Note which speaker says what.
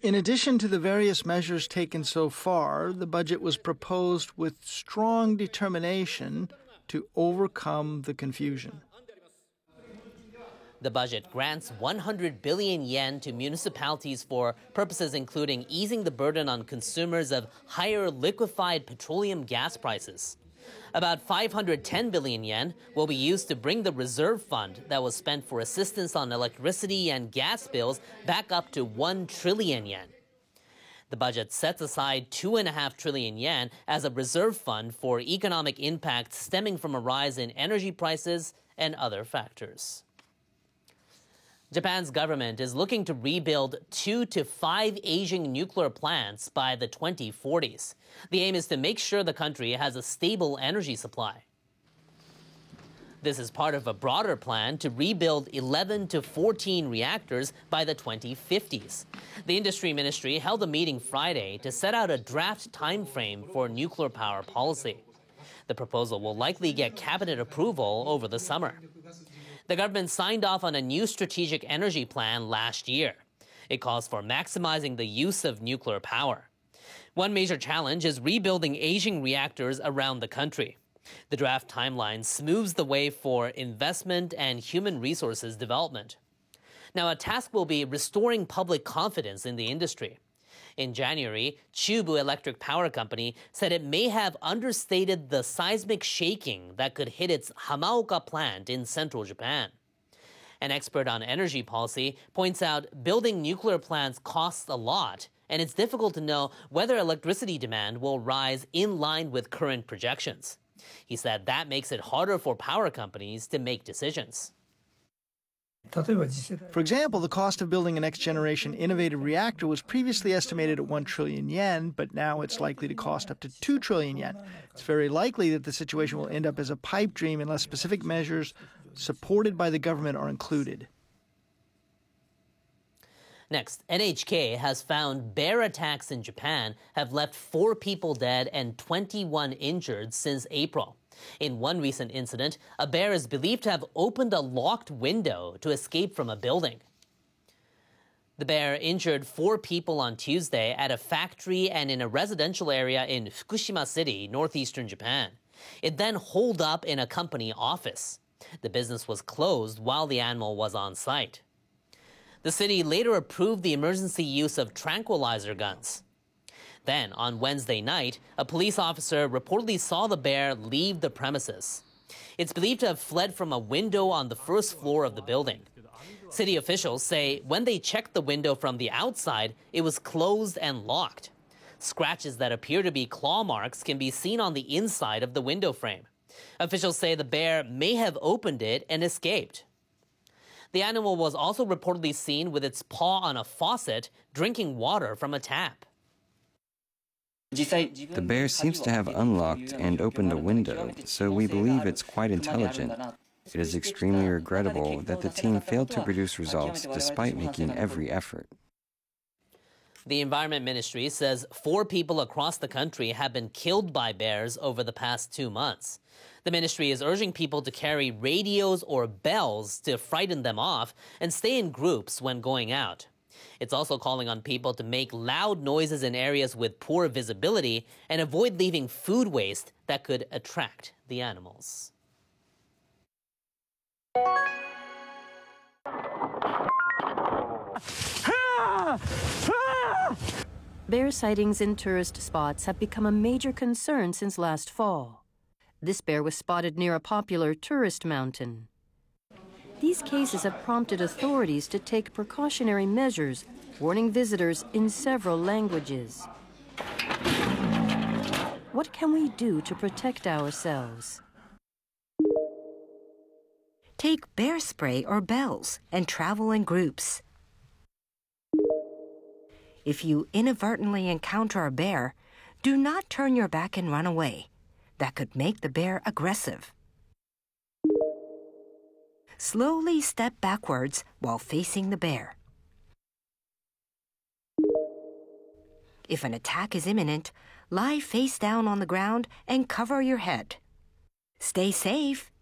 Speaker 1: In addition to the various measures taken so far, the budget was proposed with strong determination to overcome the confusion.
Speaker 2: The budget grants 100 billion yen to municipalities for purposes including easing the burden on consumers of higher liquefied petroleum gas prices. About 510 billion yen will be used to bring the reserve fund that was spent for assistance on electricity and gas bills back up to 1 trillion yen. The budget sets aside 2.5 trillion yen as a reserve fund for economic impacts stemming from a rise in energy prices and other factors. Japan's government is looking to rebuild 2 to 5 aging nuclear plants by the 2040s. The aim is to make sure the country has a stable energy supply. This is part of a broader plan to rebuild 11 to 14 reactors by the 2050s. The Industry Ministry held a meeting Friday to set out a draft timeframe for nuclear power policy. The proposal will likely get cabinet approval over the summer. The government signed off on a new strategic energy plan last year. It calls for maximizing the use of nuclear power. One major challenge is rebuilding aging reactors around the country. The draft timeline smooths the way for investment and human resources development. Now, a task will be restoring public confidence in the industry. In January, Chubu Electric Power Company said it may have understated the seismic shaking that could hit its Hamaoka plant in central Japan. An expert on energy policy points out building nuclear plants costs a lot, and it's difficult to know whether electricity demand will rise in line with current projections. He said that makes it harder for power companies to make decisions.
Speaker 1: For example, the cost of building a next-generation innovative reactor was previously estimated at 1 trillion yen, but now it's likely to cost up to 2 trillion yen. It's very likely that the situation will end up as a pipe dream unless specific measures supported by the government are included.
Speaker 2: Next, NHK has found bear attacks in Japan have left 4 people dead and 21 injured since April. In one recent incident, a bear is believed to have opened a locked window to escape from a building. The bear injured 4 people on Tuesday at a factory and in a residential area in Fukushima City, northeastern Japan. It then holed up in a company office. The business was closed while the animal was on site. The city later approved the emergency use of tranquilizer guns. Then, on Wednesday night, a police officer reportedly saw the bear leave the premises. It's believed to have fled from a window on the first floor of the building. City officials say when they checked the window from the outside, it was closed and locked. Scratches that appear to be claw marks can be seen on the inside of the window frame. Officials say the bear may have opened it and escaped. The animal was also reportedly seen with its paw on a faucet, drinking water from a tap.
Speaker 3: The bear seems to have unlocked and opened a window, so we believe it's quite intelligent. It is extremely regrettable that the team failed to produce results despite making every effort.
Speaker 2: The Environment Ministry says 4 people across the country have been killed by bears over the past 2 months. The ministry is urging people to carry radios or bells to frighten them off and stay in groups when going out. It's also calling on people to make loud noises in areas with poor visibility and avoid leaving food waste that could attract the animals.
Speaker 4: Bear sightings in tourist spots have become a major concern since last fall. This bear was spotted near a popular tourist mountain. These cases have prompted authorities to take precautionary measures, warning visitors in several languages. What can we do to protect ourselves?
Speaker 5: Take bear spray or bells and travel in groups. If you inadvertently encounter a bear, do not turn your back and run away. That could make the bear aggressive. Slowly step backwards while facing the bear. If an attack is imminent, lie face down on the ground and cover your head. Stay safe